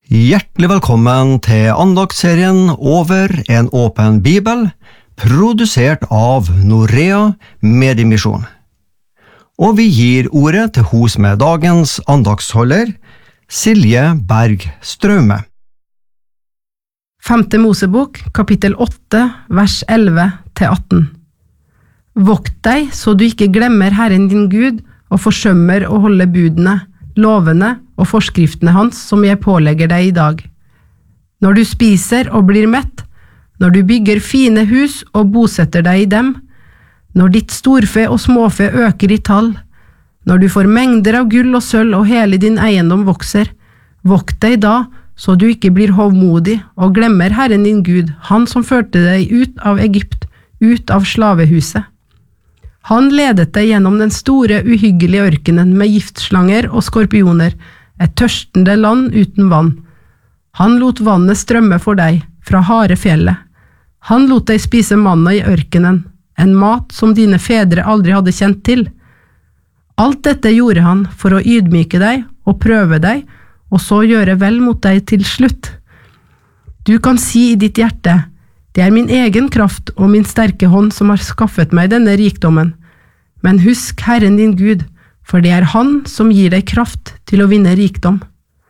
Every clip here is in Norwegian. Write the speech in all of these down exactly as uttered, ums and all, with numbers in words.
Hjertelig velkommen til andaktsserien Over en åpen bibel, produsert av Norea Mediemisjon. Og vi gir ordet til hos med dagens andaktsholder, Silje Berg Straume. Femte Mosebok, kapittel åtte, vers elleve til atten. Vokt deg, så du ikke glemmer Herren din Gud, og forsømmer å holde budene, lovene og forskriftene hans som jeg pålegger deg i dag. Når du spiser og blir mett, når du bygger fine hus og bosetter deg i dem, når ditt storfe og småfe øker i tall, når du får mengder av gull og sølv og hele din eiendom vokser, vokt deg da, så du ikke blir hovmodig og glemmer Herren din Gud, han som førte deg ut av Egypt, ut av slavehuset. Han ledet deg gjennom den store, uhyggelige ørkenen med giftslanger og skorpioner, et tørstende land uten vann. Han lot vannet strømme for deg fra harde fjellet. Han lot deg spise manna i ørkenen, en mat som dine fedre aldri hadde kjent til. Alt dette gjorde han for å ydmyke deg og prøve deg, og så gjøre vel mot deg til slutt. Du kan si i ditt hjerte, det er min egen kraft og min sterke hånd som har skaffet meg denne rikdommen. Men husk Herren din Gud, for det er han som gir deg kraft til å vinne rikdom.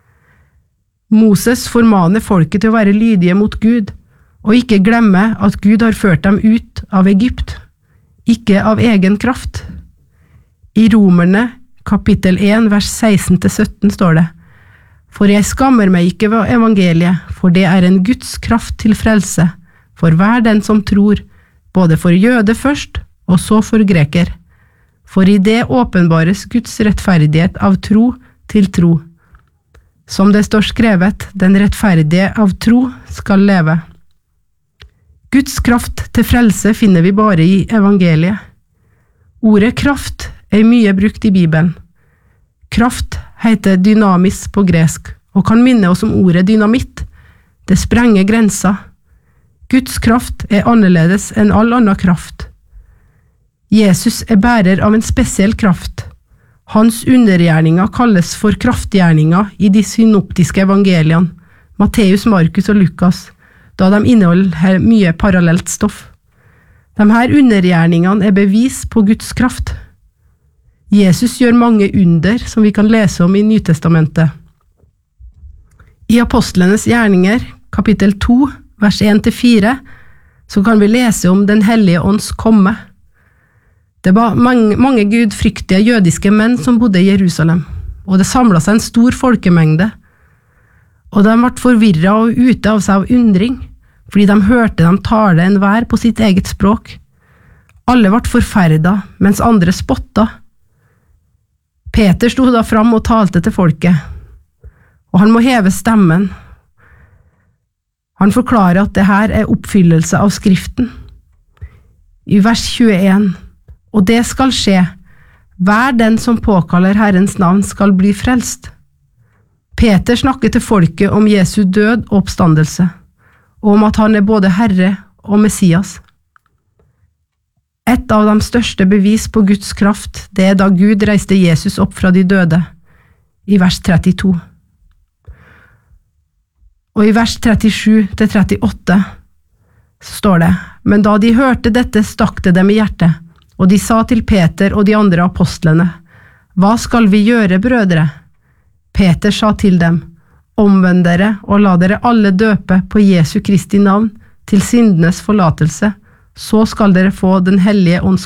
Moses formaner folket til å være lydige mot Gud, og ikke glemme at Gud har ført dem ut av Egypt, ikke av egen kraft. I Romerne, kapittel én, vers seksten til sytten står det, «For jeg skammer meg ikke ved evangeliet, for det er en Guds kraft til frelse, for hver den som tror, både for jøde først, og så for greker. For i det åpenbares Guds rettferdighet av tro til tro. Som det står skrevet, den rettferdige av tro skal leve. Guds kraft til frelse finner vi bare i evangeliet. Ordet kraft er mye brukt i Bibelen. Kraft heter dynamis på gresk, og kan minne oss om ordet dynamitt. Det sprenger grenser. Guds kraft er annerledes enn all annen kraft. Jesus er bærer av en spesiell kraft. Hans undergjerninger kalles for kraftgjerninger i de synoptiske evangeliene, Matteus, Markus og Lukas, da de inneholder mye parallelt stoff. De her undergjerningene er bevis på Guds kraft. Jesus gjør mange under som vi kan lese om i Nytestamentet. I Apostlenes gjerninger, kapittel to, vers én til fire, så kan vi lese om den hellige ånds komme. Det var mange, mange gudfryktige jødiske menn som bodde i Jerusalem, og det samlet seg en stor folkemengde. Og de ble forvirret og ute av seg av undring, fordi de hørte dem tale enhver på sitt eget språk. Alle ble forferdet, mens andre spottet. Peter stod da fram og talte til folket, og han må heve stemmen. Han forklarer at det her er oppfyllelse av Skriften. I vers tjueen, og det skal skje, hver den som påkaller Herrens navn skal bli frelst. Peter snakker til folket om Jesu død og oppstandelse, og om at han er både Herre og Messias. Et av de største bevis på Guds kraft, det er da Gud reiste Jesus opp fra de døde, i vers trettito. Og i vers trettisju til trettiåtte står det, men da de hørte dette stakk det dem i hjertet, og de sa til Peter og de andre apostlene, «Hva skal vi gjøre, brødre?» Peter sa til dem, «Omvend dere og la dere alle døpe på Jesu Kristi navn til syndenes forlatelse, så skal dere få den hellige ånds